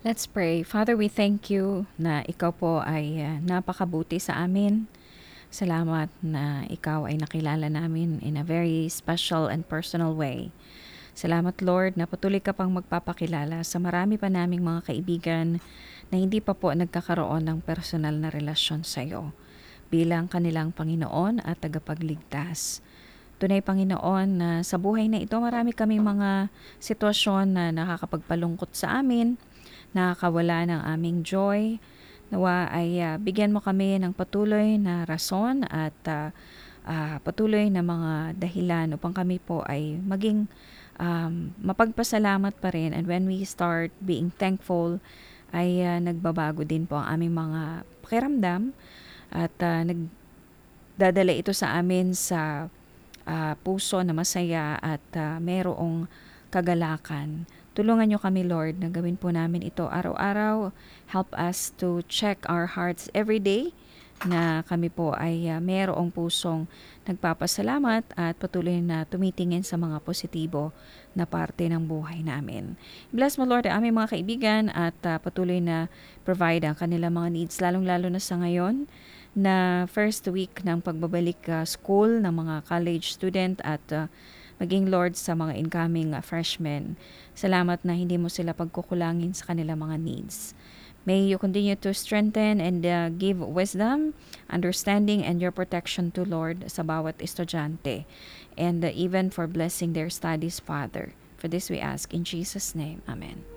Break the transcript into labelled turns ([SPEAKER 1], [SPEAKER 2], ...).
[SPEAKER 1] Let's pray. Father, we thank you na ikaw po ay napakabuti sa amin. Salamat na ikaw ay nakilala namin in a very special and personal way. Salamat Lord na patuloy ka pang magpapakilala sa marami pa naming mga kaibigan na hindi pa po nagkakaroon ng personal na relasyon sa iyo bilang kanilang Panginoon at tagapagligtas. Tunay Panginoon na sa buhay na ito marami kaming mga sitwasyon na nakakapagpalungkot sa amin, nakakawala ng aming joy. Nawa ay bigyan mo kami ng patuloy na rason at patuloy na mga dahilan upang kami po ay maging mapagpasalamat pa rin. And when we start being thankful, ay nagbabago din po ang aming mga pakiramdam at nagdadala ito sa amin sa puso na masaya at merong kagalakan. Tulungan niyo kami, Lord, na gawin po namin ito araw-araw. Help us to check our hearts every day na kami po ay merong pusong nagpapasalamat at patuloy na tumitingin sa mga positibo na parte ng buhay namin. Bless mo, Lord, ang aming mga kaibigan at patuloy na provide ang kanilang mga needs, lalong-lalo na sa ngayon na first week ng pagbabalik school ng mga college student at maging Lord sa mga incoming freshmen. Salamat na hindi mo sila pagkukulangin sa kanilang mga needs. May you continue to strengthen and give wisdom, understanding, and your protection to Lord sa bawat estudyante. And even for blessing their studies, Father. For this we ask in Jesus' name. Amen.